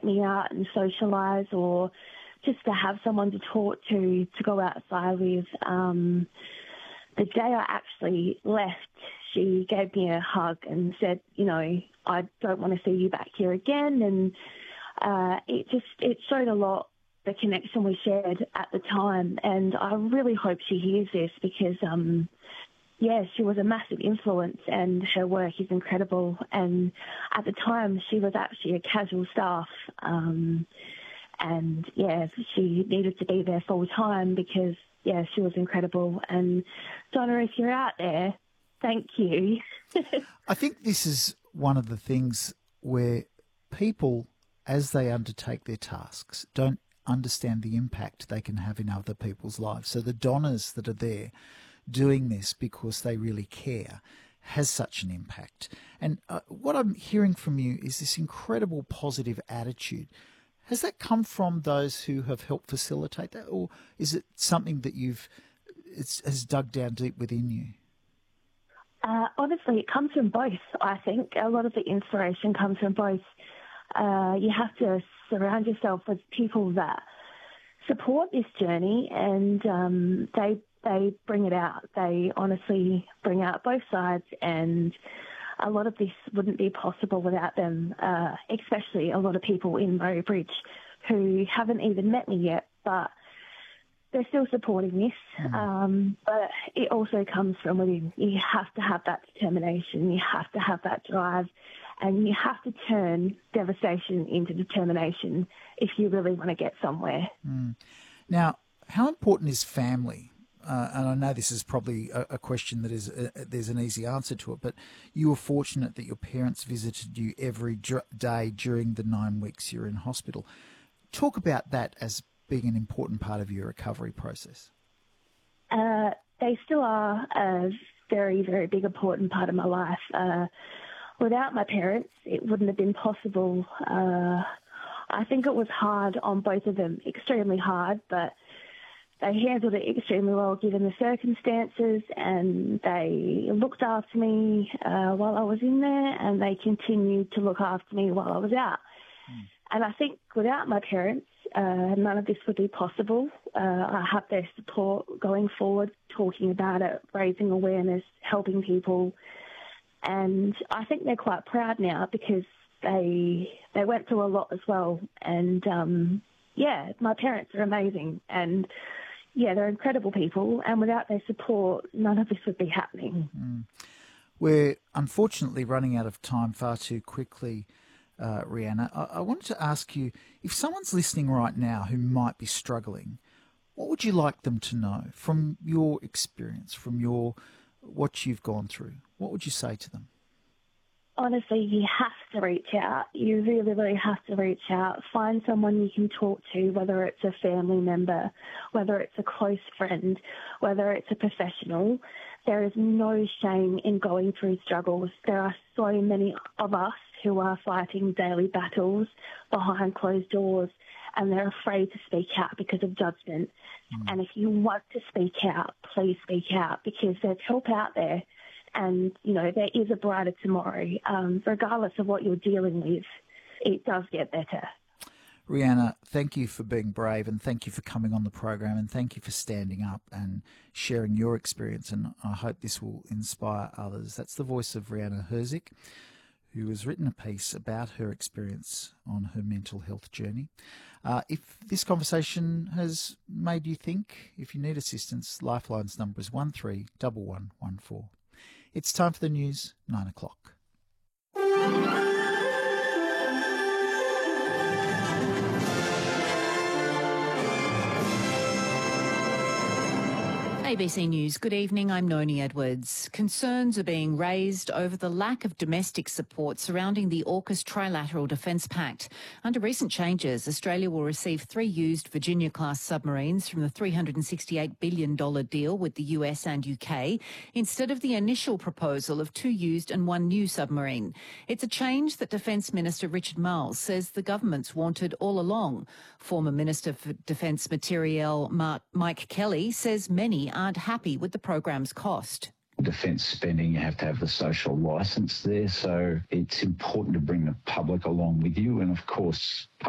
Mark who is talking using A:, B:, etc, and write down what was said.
A: me out and socialise or just to have someone to talk to go outside with. The day I actually left, she gave me a hug and said, you know, I don't want to see you back here again. And it showed a lot, the connection we shared at the time. And I really hope she hears this because, she was a massive influence and her work is incredible. And at the time, she was actually a casual staff. She needed to be there full time because, she was incredible. And Donna, if you're out there, thank you.
B: I think this is one of the things where people, as they undertake their tasks, don't understand the impact they can have in other people's lives. So the Donnas that are there doing this because they really care has such an impact. And what I'm hearing from you is this incredible positive attitude. Has that come from those who have helped facilitate that, or is it something that has dug down deep within you?
A: Honestly, it comes from both, I think. A lot of the inspiration comes from both. You have to surround yourself with people that support this journey and they bring it out. They honestly bring out both sides, and a lot of this wouldn't be possible without them, especially a lot of people in Murray Bridge who haven't even met me yet, but they're still supporting this. But it also comes from within. You have to have that determination. You have to have that drive. And you have to turn devastation into determination if you really want to get somewhere.
B: Now, how important is family? And I know this is probably a question that there's an easy answer to it, but you were fortunate that your parents visited you every day during the 9 weeks you were in hospital. Talk about that as being an important part of your recovery process.
A: They still are a very, very big, important part of my life. Without my parents, it wouldn't have been possible. I think it was hard on both of them, extremely hard, but they handled it extremely well given the circumstances, and they looked after me while I was in there, and they continued to look after me while I was out. And I think without my parents, none of this would be possible. I have their support going forward, talking about it, raising awareness, helping people. And I think they're quite proud now because they went through a lot as well. And, my parents are amazing. And, they're incredible people. And without their support, none of this would be happening.
B: We're unfortunately running out of time far too quickly, Rhianna. I wanted to ask you, if someone's listening right now who might be struggling, what would you like them to know from your experience, from what you've gone through? What would you say to them?
A: Honestly, you have to reach out. You really, really have to reach out. Find someone you can talk to, whether it's a family member, whether it's a close friend, whether it's a professional. There is no shame in going through struggles. There are so many of us who are fighting daily battles behind closed doors, and they're afraid to speak out because of judgment. And if you want to speak out, please speak out, because there's help out there. And, there is a brighter tomorrow. Regardless of what you're dealing with, it does get better.
B: Rhianna, thank you for being brave, and thank you for coming on the program, and thank you for standing up and sharing your experience, and I hope this will inspire others. That's the voice of Rhianna Herzig, who has written a piece about her experience on her mental health journey. If this conversation has made you think, if you need assistance, Lifeline's number is 131114. It's time for the news, 9 o'clock.
C: ABC News, good evening, I'm Noni Edwards. Concerns are being raised over the lack of domestic support surrounding the AUKUS Trilateral Defence Pact. Under recent changes, Australia will receive 3 used Virginia-class submarines from the $368 billion deal with the US and UK, instead of the initial proposal of 2 used and 1 new submarine. It's a change that Defence Minister Richard Marles says the government's wanted all along. Former Minister for Defence Materiel Mike Kelly says many aren't happy with the program's cost.
D: Defence spending, you have to have the social licence there, so it's important to bring the public along with you, and of course